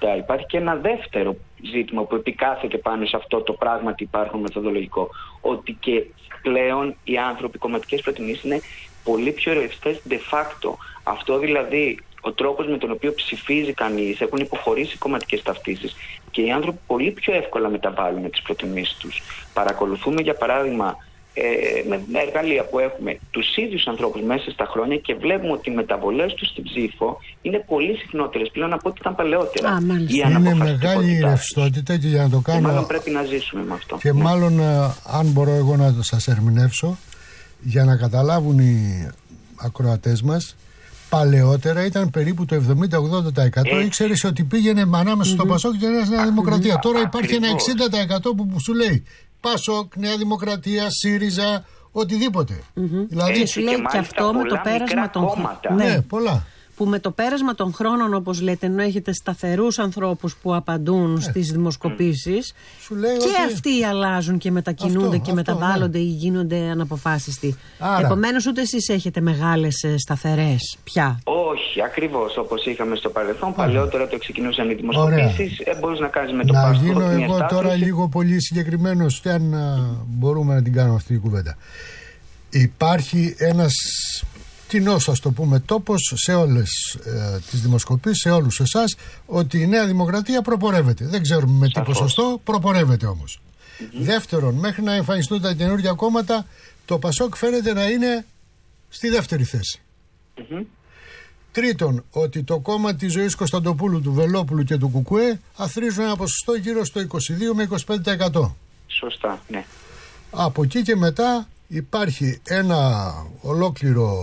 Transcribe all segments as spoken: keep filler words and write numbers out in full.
αυτά. Υπάρχει και ένα δεύτερο ζήτημα που επικάθεται πάνω σε αυτό το πράγματι υπάρχουν μεθοδολογικό. Ότι και πλέον οι άνθρωποι, οι κομματικές προτιμήσεις είναι πολύ πιο ρευστές de facto. Αυτό δηλαδή, ο τρόπος με τον οποίο ψηφίζει κανείς, έχουν υποχωρήσει κομματικές ταυτίσεις και οι άνθρωποι πολύ πιο εύκολα μεταβάλλουν τις προτιμήσεις τους. Παρακολουθούμε για παράδειγμα ε, με εργαλεία που έχουμε τους ίδιους ανθρώπους μέσα στα χρόνια και βλέπουμε ότι οι μεταβολές τους στην ψήφο είναι πολύ συχνότερες πλέον από ό,τι ήταν παλαιότερα. Α, είναι μεγάλη ρευστότητα και για να το κάνω. Και μάλλον πρέπει να ζήσουμε με αυτό. Και ναι. μάλλον, αν μπορώ εγώ να σας ερμηνεύσω, για να καταλάβουν οι ακροατές μας, παλαιότερα ήταν περίπου το εβδομήντα με ογδόντα τοις εκατό. Ε. Ήξερες ότι πήγαινε ανάμεσα mm-hmm. στο Πασόκ και Νέα mm-hmm. Δημοκρατία. Τώρα υπάρχει ένα εξήντα τοις εκατό που, που σου λέει Πασόκ, Νέα Δημοκρατία, ΣΥΡΙΖΑ, οτιδήποτε. Mm-hmm. Δηλαδή, και σου λέει και, και αυτό με το πέρασμα των χρόνων. Ναι, ναι, πολλά. Που με το πέρασμα των χρόνων, όπως λέτε, ενώ έχετε σταθερούς ανθρώπους που απαντούν ε. στις δημοσκοπήσεις, σου λέει και ότι... αυτοί αλλάζουν και μετακινούνται αυτό, και αυτό, μεταβάλλονται ναι. ή γίνονται αναποφάσιστοι. Άρα... Επομένως, ούτε εσείς έχετε μεγάλες σταθερές πια. Όχι, ακριβώς όπως είχαμε στο παρελθόν. Άρα. Παλαιότερα το ξεκινούσαν οι δημοσκοπήσεις. Ε, μπορείς να κάνεις με το πάσπορτ. Να γίνω εγώ στάθεση. Τώρα λίγο πολύ συγκεκριμένος, και αν α, μπορούμε να την κάνουμε αυτή η κουβέντα. Υπάρχει ένας κοινός, ας το πούμε, τόπος σε όλες ε, τις δημοσκοπήσεις, σε όλους εσάς, ότι η Νέα Δημοκρατία προπορεύεται. Δεν ξέρουμε με τι ποσοστό, προπορεύεται όμως. Mm-hmm. Δεύτερον, μέχρι να εμφανιστούν τα καινούργια κόμματα, το Πασόκ φαίνεται να είναι στη δεύτερη θέση. Mm-hmm. Τρίτον, ότι το κόμμα της Ζωής Κωνσταντοπούλου, του Βελόπουλου και του Κουκουέ αθροίζουν ένα ποσοστό γύρω στο είκοσι δύο με είκοσι πέντε τοις εκατό. Σωστά, ναι. Από εκεί και μετά υπάρχει ένα ολόκληρο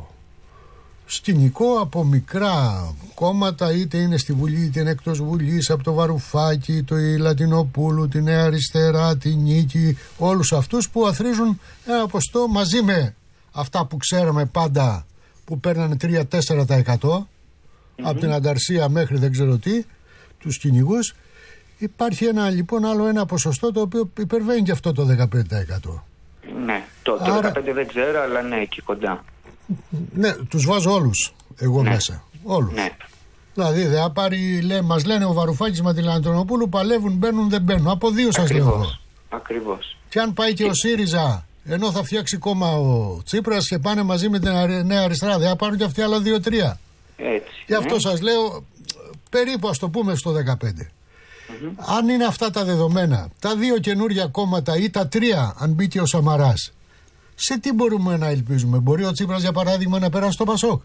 σκηνικό από μικρά κόμματα, είτε είναι στη Βουλή είτε είναι εκτός Βουλής, από το Βαρουφάκη, το Λατινοπούλου, τη Νέα Αριστερά, τη Νίκη, όλους αυτούς που αθροίζουν ένα ποστό μαζί με αυτά που ξέραμε πάντα που παίρνανε τρία με τέσσερα τοις εκατό mm-hmm. από την Ανταρσία μέχρι δεν ξέρω τι, τους κυνηγούς. Υπάρχει ένα λοιπόν άλλο ένα ποσοστό το οποίο υπερβαίνει και αυτό το δεκαπέντε τοις εκατό. Ναι, το, το Άρα... δεκαπέντε δεν ξέρω, αλλά ναι, εκεί κοντά. Ναι, τους βάζω όλους εγώ ναι. μέσα. Όλους. Ναι. Δηλαδή, δεν πάρει, λέ, μας λένε ο Βαρουφάκης με την Λαντονοπούλου, παλεύουν, μπαίνουν, δεν μπαίνουν. Από δύο σας λέω εγώ. Ακριβώς. Και αν πάει και, και ο ΣΥΡΙΖΑ, ενώ θα φτιάξει κόμμα ο Τσίπρας και πάνε μαζί με την Νέα Αριστερά, δεν θα πάρουν και αυτοί άλλα δύο-τρία. Έτσι. Γι' αυτό ναι. σας λέω, περίπου ας το πούμε στο δεκαπέντε. Mm-hmm. Αν είναι αυτά τα δεδομένα, τα δύο καινούργια κόμματα ή τα τρία, αν μπει και ο Σαμαράς, σε τι μπορούμε να ελπίζουμε? Μπορεί ο Τσίπρας για παράδειγμα να περάσει το Πασόκ?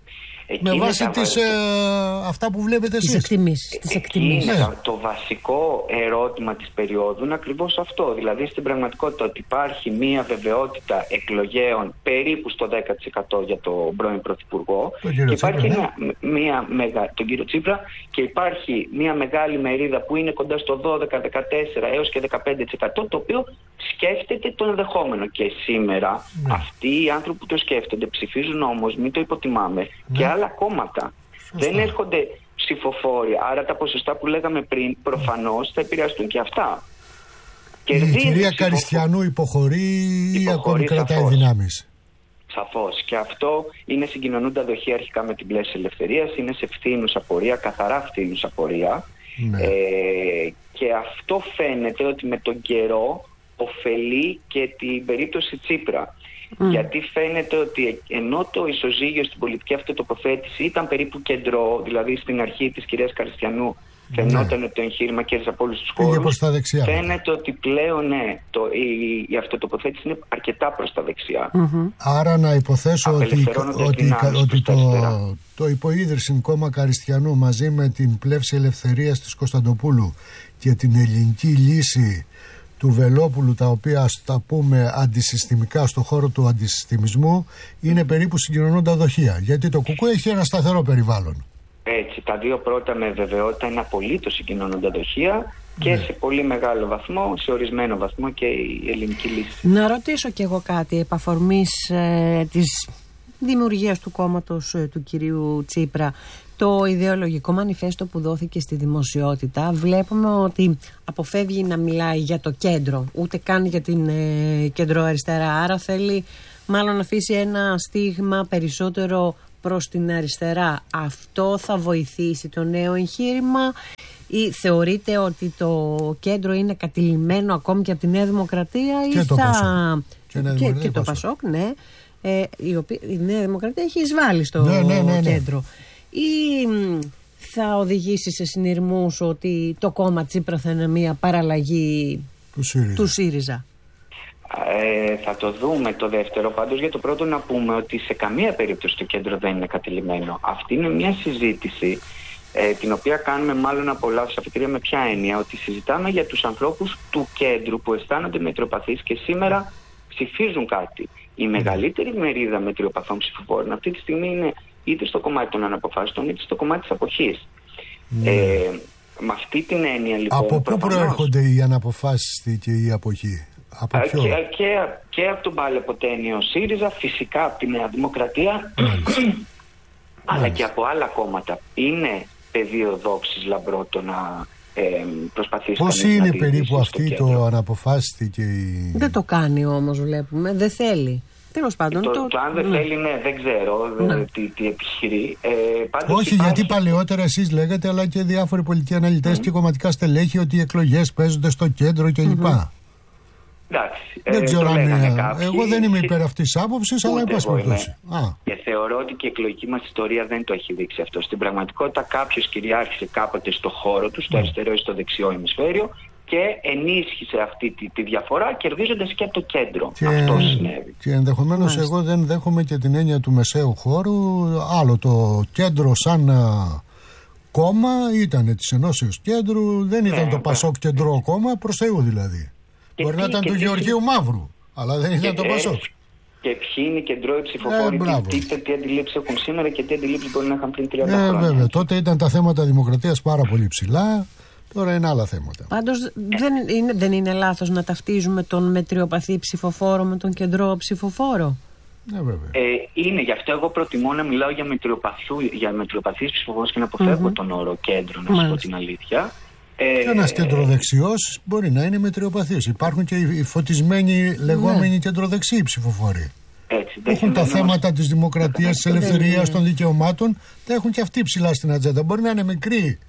Με βάση τις, ε, αυτά που βλέπετε εσείς. Τις εκτιμήσεις. Τις εκτιμήσεις. Ναι. Το βασικό ερώτημα της περίοδου είναι ακριβώς αυτό. Δηλαδή στην πραγματικότητα ότι υπάρχει μία βεβαιότητα εκλογέων περίπου στο δέκα τοις εκατό για τον πρώην Πρωθυπουργό. Τον και Τσίπρα, υπάρχει ναι. μια, μια μεγα, τον κύριο Τσίπρα, και υπάρχει μία μεγάλη μερίδα που είναι κοντά στο δώδεκα, δεκατέσσερα έως και δεκαπέντε τοις εκατό, το οποίο σκέφτεται το ενδεχόμενο. Και σήμερα ναι. αυτοί οι άνθρωποι που το σκέφτονται ψηφίζουν όμως, μην το υποτιμάμε, ναι. και άλλα κόμματα. Σωστά. Δεν έρχονται ψηφοφόροι. Άρα τα ποσοστά που λέγαμε πριν προφανώς θα επηρεαστούν και αυτά. Η κυρία Καριστιανού υποχωρεί ή ακόμη κρατάει δυνάμεις? Σαφώς. Και αυτό είναι συγκοινωνούντα δοχεία αρχικά με την πλαίσια ελευθερίας. Είναι σε φθήνουσα πορεία, καθαρά φθήνουσα πορεία. Ναι. Ε, και αυτό φαίνεται ότι με τον καιρό ωφελεί και την περίπτωση Τσίπρα. Mm. Γιατί φαίνεται ότι ενώ το ισοζύγιο στην πολιτική αυτή τοποθέτηση ήταν περίπου κεντρό, δηλαδή στην αρχή της κυρίας Καριστιανού φαινόταν ότι το εγχείρημα κέρδισε από όλους τους χώρους, φαίνεται ότι πλέον ναι, το, η, η αυτοτοποθέτηση είναι αρκετά προς τα δεξιά. Mm-hmm. Άρα να υποθέσω ότι, ότι, ότι το, το υποίδρυσιν κόμμα Καριστιανού μαζί με την πλεύση ελευθερίας της Κωνσταντοπούλου και την ελληνική λύση του Βελόπουλου, τα οποία ας τα πούμε αντισυστημικά στο χώρο του αντισυστημισμού, είναι περίπου συγκοινωνούντα δοχεία. Γιατί το Κουκού έχει ένα σταθερό περιβάλλον. Έτσι, τα δύο πρώτα με βεβαιότητα είναι απολύτως συγκοινωνούντα δοχεία και ναι. σε πολύ μεγάλο βαθμό, σε ορισμένο βαθμό και η ελληνική λύση. Να ρωτήσω κι εγώ κάτι επ' αφορμής ε, της δημιουργίας του κόμματος ε, του κυρίου Τσίπρα. Το ιδεολογικό μανιφέστο που δόθηκε στη δημοσιότητα, βλέπουμε ότι αποφεύγει να μιλάει για το κέντρο, ούτε καν για την ε, κεντροαριστερά. Άρα θέλει μάλλον να αφήσει ένα στίγμα περισσότερο προς την αριστερά, αυτό θα βοηθήσει το νέο εγχείρημα, ή θεωρείτε ότι το κέντρο είναι κατηλημμένο ακόμη και από τη Νέα Δημοκρατία, και ή το θα... Πασόκ. Και, και, και το Πασόκ, ναι. Ε, η, οποία, η Νέα Δημοκρατία έχει εισβάλει στο ναι, ναι, ναι, ναι. κέντρο. Ή θα οδηγήσει σε συνειρμούς ότι το κόμμα Τσίπρα θα είναι μια παραλλαγή του ΣΥΡΙΖΑ. Του ΣΥΡΙΖΑ. Ε, θα το δούμε το δεύτερο. Πάντως για το πρώτο να πούμε ότι σε καμία περίπτωση το κέντρο δεν είναι κατηλημμένο. Αυτή είναι μια συζήτηση ε, την οποία κάνουμε μάλλον από λάθος αφετηρία. Με ποια έννοια? Ότι συζητάμε για τους ανθρώπους του κέντρου που αισθάνονται μετριοπαθείς και σήμερα ψηφίζουν κάτι. Η μεγαλύτερη μερίδα μετριοπαθών ψηφοφόρων αυτή τη στιγμή είναι είτε στο κομμάτι των αναποφάσεων είτε στο κομμάτι της αποχής. Mm. Ε, με αυτή την έννοια λοιπόν... Από πού προέρχονται οι αναποφάσεις και η αποχή? Από ποιο? Και, και, και από τον παλαιποτένιο ΣΥΡΙΖΑ, φυσικά από τη Νέα Δημοκρατία, αλλά και από άλλα κόμματα. Είναι πεδίο δόξης λαμπρό το να ε, προσπαθήσει. Πώς είναι περίπου αυτή το αναποφάσιστη και η... Δεν το κάνει όμως, βλέπουμε, δεν θέλει. Τέλος πάντων. Το, το... το αν δεν ναι. θέλει, ναι, δεν ξέρω ναι. τι, τι επιχειρεί. Ε, Όχι, υπάρχει... γιατί παλαιότερα εσείς λέγατε, αλλά και διάφοροι πολιτικοί αναλυτές mm. και κομματικά στελέχη, ότι οι εκλογές παίζονται στο κέντρο κλπ. Mm-hmm. Εντάξει, δεν ε, ξέρω αν εγώ δεν είμαι υπέρ αυτής της άποψης, αλλά εν πάση περιπτώσει. Και θεωρώ ότι και η εκλογική μας ιστορία δεν το έχει δείξει αυτό. Στην πραγματικότητα, κάποιος κυριάρχησε κάποτε στο χώρο του, στο αριστερό ή στο δεξιό ημισφαίριο, και ενίσχυσε αυτή τη, τη διαφορά, κερδίζοντας και από το κέντρο. Και, αυτό συνέβη. Και ενδεχομένως Μάλιστα. εγώ δεν δέχομαι και την έννοια του μεσαίου χώρου. Άλλο το κέντρο σαν α, κόμμα ήταν της Ενώσεως Κέντρου, δεν ήταν ναι, το Πασόκ Κεντρό κόμμα, προς Θεού δηλαδή. Και Μπορεί τι, να ήταν του Γεωργίου Μαύρου, αλλά δεν ήταν το Πασόκ. Και ποιοι είναι οι κεντρώοι ψηφοφόροι, ε, τι, τι, τι αντιλήψεις έχουν σήμερα και τι αντιλήψεις μπορεί να είχαν πριν τριάντα ε, χρόνια. Βέβαια, τότε ήταν τα θέματα δημοκρατίας πάρα πολύ ψηλά, τώρα είναι άλλα θέματα. Πάντως δεν είναι, δεν είναι λάθος να ταυτίζουμε τον μετριοπαθή ψηφοφόρο με τον κεντρό ψηφοφόρο. Ναι, βέβαια. Ε, είναι, γι' αυτό εγώ προτιμώ να μιλάω για, για μετριοπαθείς ψηφοφόρους και να αποφεύγω mm-hmm. τον όρο κέντρο, να σας πω την αλήθεια. Και ένας κεντροδεξιός μπορεί να είναι μετριοπαθής. Υπάρχουν και οι φωτισμένοι λεγόμενοι ναι. κεντροδεξιοί ψηφοφόροι. Έτσι, έχουν τα θέματα της δημοκρατίας, της ελευθερίας, των δικαιωμάτων, τα έχουν και αυτοί ψηλά στην ατζέντα. Μπορεί να είναι μικρή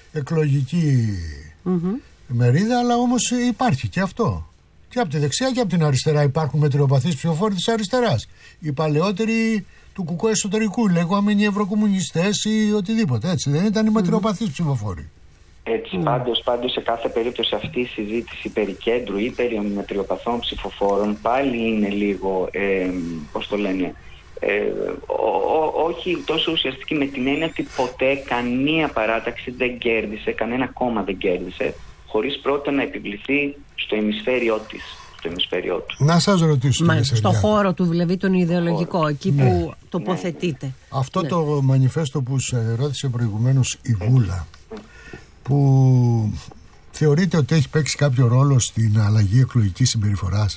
εκλογική mm-hmm. μερίδα, αλλά όμως υπάρχει και αυτό. Και από τη δεξιά και από την αριστερά υπάρχουν μετριοπαθείς ψηφοφόροι της αριστεράς. Οι παλαιότεροι του κουκού εσωτερικού, λεγόμενοι ευρωκομμουνιστές ή οτιδήποτε. Έτσι δεν ήταν οι μετριοπαθείς mm-hmm. ψηφοφόροι. Έτσι, mm. πάντως, πάντως σε κάθε περίπτωση αυτή η συζήτηση περί κέντρου ή περί μετριοπαθών ψηφοφόρων πάλι είναι λίγο, ε, πώς το λένε, ε, ό, ό, όχι τόσο ουσιαστική, με την έννοια ότι ποτέ καμία παράταξη δεν κέρδισε, κανένα κόμμα δεν κέρδισε, χωρίς πρώτα να επιβληθεί στο ημισφαίριό της, στο ημισφαίριό του. Να σας ρωτήσω. Μα, στο χώρο του, δηλαδή τον ιδεολογικό, χώρο. Εκεί ναι. που τοποθετείται. Ναι. Αυτό ναι. το μανιφέστο που σε ρώτησε προηγουμένως η Βούλα, που θεωρείτε ότι έχει παίξει κάποιο ρόλο στην αλλαγή εκλογικής συμπεριφοράς?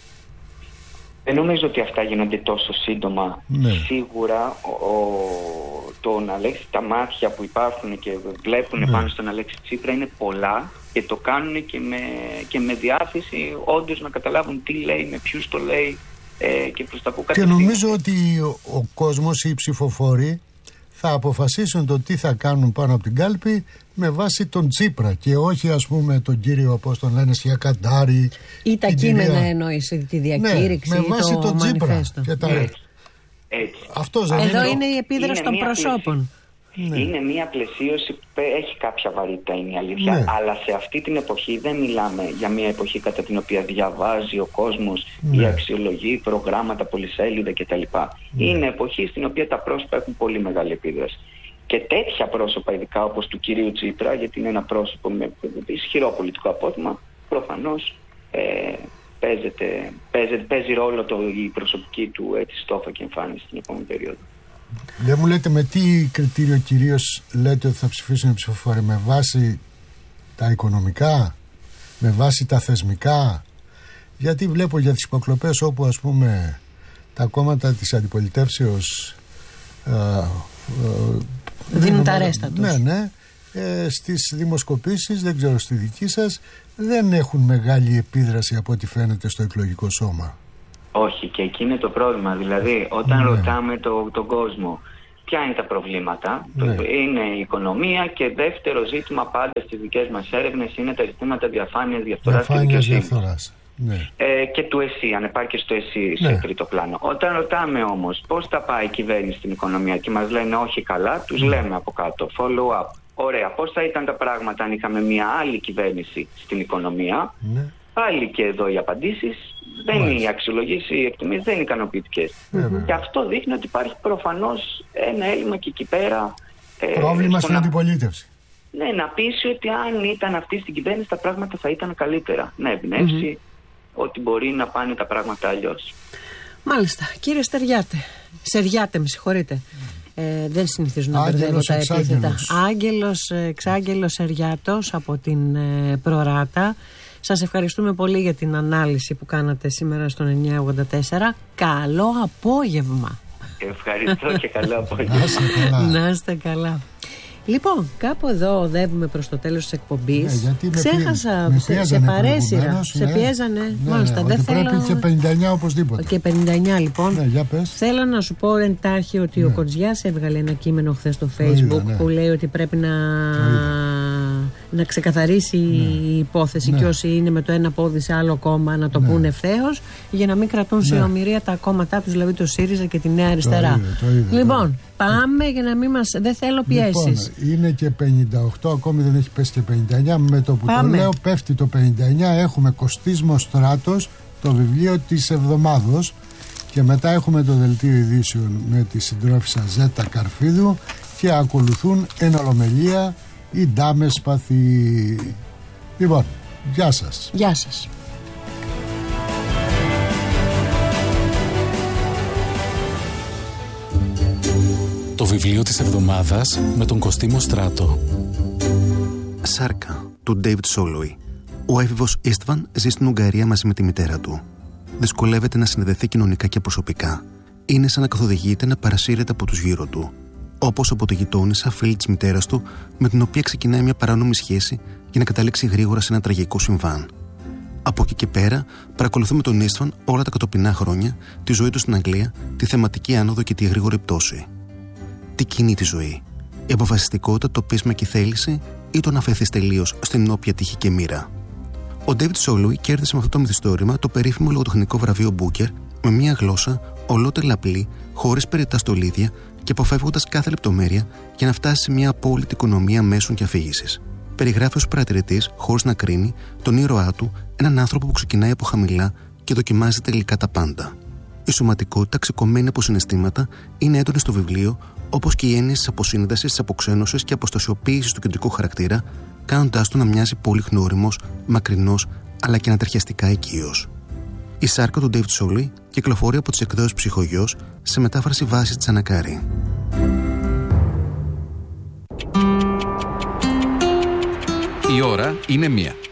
Δεν νομίζω ότι αυτά γίνονται τόσο σύντομα. Ναι. Σίγουρα ο, το να Αλέξη, τα μάτια που υπάρχουν και βλέπουν ναι. πάνω στον Αλέξη Τσίπρα είναι πολλά και το κάνουν και με, και με διάθεση όντως να καταλάβουν τι λέει, με ποιους το λέει ε, και προς τα που κατευθύνει. Και νομίζω ότι ο, ο κόσμος, οι ψηφοφόροι θα αποφασίσουν το τι θα κάνουν πάνω από την κάλπη με βάση τον Τσίπρα και όχι ας πούμε τον κύριο, πώς τον λένε, Σιακαντάρη ή τα κείμενα κυρία... εννοείς, τη διακήρυξη, ναι, με βάση το τον Τσίπρα και τα... έτσι, έτσι. Αυτός δεν Εδώ είναι, είναι η επίδραση των προσώπων. Ναι. Είναι μια πλαισίωση που έχει κάποια βαρύτητα, είναι η αλήθεια, ναι. αλλά σε αυτή την εποχή δεν μιλάμε για μια εποχή κατά την οποία διαβάζει ο κόσμος ναι. ή αξιολογεί προγράμματα, πολυσέλιδα κτλ. Ναι. Είναι εποχή στην οποία τα πρόσωπα έχουν πολύ μεγάλη επίδραση. Και τέτοια πρόσωπα, ειδικά όπως του κυρίου Τσίπρα, γιατί είναι ένα πρόσωπο με ισχυρό πολιτικό απότομα, προφανώς ε, παίζεται, παίζεται, παίζει ρόλο το, η προσωπική του έτσι, στόφα και εμφάνιση στην επόμενη περίοδο. Δεν μου λέτε με τι κριτήριο κυρίως λέτε ότι θα ψηφίσουν οι ψηφοφόροι? Με βάση τα οικονομικά, με βάση τα θεσμικά? Γιατί βλέπω για τις υποκλοπές όπου ας πούμε τα κόμματα της αντιπολιτεύσεως ε, ε, δίνουν τα ρέστα τους. Ναι, ναι. Ε, στις δημοσκοπήσεις, δεν ξέρω στη δική σας, δεν έχουν μεγάλη επίδραση από ό,τι φαίνεται στο εκλογικό σώμα. Όχι, και εκεί είναι το πρόβλημα. Δηλαδή, όταν ναι. ρωτάμε το, τον κόσμο ποια είναι τα προβλήματα. Ναι. Είναι η οικονομία, και δεύτερο ζήτημα πάντα στις δικές μας έρευνες είναι τα ζητήματα διαφάνειας, διαφθοράς και δικαιοσύνης. Ναι. Ε, και του ΕΣΥ, ανεπάρκειας του ΕΣΥ σε ναι. τρίτο πλάνο. Όταν ρωτάμε όμως πώς θα πάει η κυβέρνηση στην οικονομία και μας λένε όχι καλά, τους ναι. λέμε από κάτω follow up. Ωραία, πώς θα ήταν τα πράγματα αν είχαμε μια άλλη κυβέρνηση στην οικονομία? Ναι. Πάλι και εδώ οι απαντήσεις δεν είναι, οι αξιολογήσεις, οι εκτιμήσεις δεν είναι ικανοποιητικές. Mm-hmm. Και αυτό δείχνει ότι υπάρχει προφανώς ένα έλλειμμα και εκεί πέρα. Ε, πρόβλημα στην να... αντιπολίτευση. Ναι, να πείσει ότι αν ήταν αυτή στην κυβέρνηση τα πράγματα θα ήταν καλύτερα. Να εμπνεύσει mm-hmm. ότι μπορεί να πάνε τα πράγματα αλλιώς. Μάλιστα. Κύριε Στεριάτε, Σεριάτε, με συγχωρείτε. Ε, δεν συνηθίζω να μπερδεύω τα επίθετα. Άγγελος, εξάγγελος Σεριάτος από την ε, Προράτα. Σας ευχαριστούμε πολύ για την ανάλυση που κάνατε σήμερα στον εννιά ογδόντα τέσσερα. Καλό απόγευμα. Ευχαριστώ και καλό απόγευμα. Να είστε καλά. Λοιπόν, κάπου εδώ οδεύουμε προς το τέλος της εκπομπής. Ναι, ξέχασα με σε, σε παρέσυρα. Σε ναι, πιέζανε. Ναι, Μάλιστα, ναι, δεν ότι θέλω... πρέπει και πενήντα εννιά οπωσδήποτε. Και πενήντα εννιά λοιπόν. Ναι, για πες. Θέλω να σου πω εντάχει ότι ναι. ο Κοτζιάς έβγαλε ένα κείμενο χθες στο Facebook είδα, ναι. που λέει ότι πρέπει να, να ξεκαθαρίσει ναι. η υπόθεση ναι. και όσοι είναι με το ένα πόδι σε άλλο κόμμα να το ναι. πούνε ευθέως, για να μην κρατούν ναι. σε ομοιρία τα κόμματά τους, δηλαδή το ΣΥΡΙΖΑ και τη Νέα Αριστερά. Το είδε, το είδε, λοιπόν, το πάμε για να μην μας... Δεν θέλω πιέσεις. Λοιπόν, είναι και πενήντα οκτώ, ακόμη δεν έχει πέσει και πενήντα εννιά. Με το που πάμε. Το λέω πέφτει το πενήντα εννιά. Έχουμε Κωστίσμο Στράτος, το βιβλίο της εβδομάδος, και μετά έχουμε το δελτίο ειδήσεων με τη συντρόφισσα Ζέτα Καρφίδου, και ακολουθούν εν ολομελία οι ντάμες σπαθί. Λοιπόν, γεια σας. Γεια σας. Το βιβλίο της εβδομάδας με τον Κωστίμο Στράτο. Σάρκα, του David Soloway. Ο έφηβος Ιστβαν ζει στην Ουγγαρία μαζί με τη μητέρα του. Δυσκολεύεται να συνδεθεί κοινωνικά και προσωπικά. Είναι σαν να καθοδηγείται να παρασύρεται από τους γύρω του. Όπως από τη γειτόνισσα φίλη της μητέρας του, με την οποία ξεκινάει μια παράνομη σχέση για να καταλήξει γρήγορα σε ένα τραγικό συμβάν. Από εκεί και πέρα, παρακολουθούμε τον Ιστβαν όλα τα κατοπινά χρόνια, τη ζωή του στην Αγγλία, τη θεματική άνοδο και τη γρήγορη πτώση. Τι κινεί τη ζωή? Η αποφασιστικότητα, το πείσμα και η θέληση, ή το να αφαιθείς τελείως στην όποια τύχη και μοίρα? Ο David Soloway κέρδισε με αυτό το μυθιστόρημα το περίφημο λογοτεχνικό βραβείο Booker, με μια γλώσσα ολότελα απλή, χωρίς περιττά στολίδια και αποφεύγοντας κάθε λεπτομέρεια για να φτάσει σε μια απόλυτη οικονομία μέσων και αφήγησης. Περιγράφει ως παρατηρητής, χωρίς να κρίνει, τον ήρωά του, έναν άνθρωπο που ξεκινάει από χαμηλά και δοκιμάζει τελικά τα πάντα. Η σωματικότητα, ξεκομμένη από συναισθήματα, είναι έντονη στο βιβλίο, όπως και οι έννοιες της αποσύνδεσης, της αποξένωσης και αποστασιοποίησης του κεντρικού χαρακτήρα, κάνοντάς του να μοιάζει πολύ γνώριμος, μακρινός, αλλά και ανατριχιαστικά οικείος. Η Σάρκα του David Soloway κυκλοφορεί από τις εκδόσεις Ψυχογιός σε μετάφραση βάσης της Ανακάρη. Η ώρα είναι μία.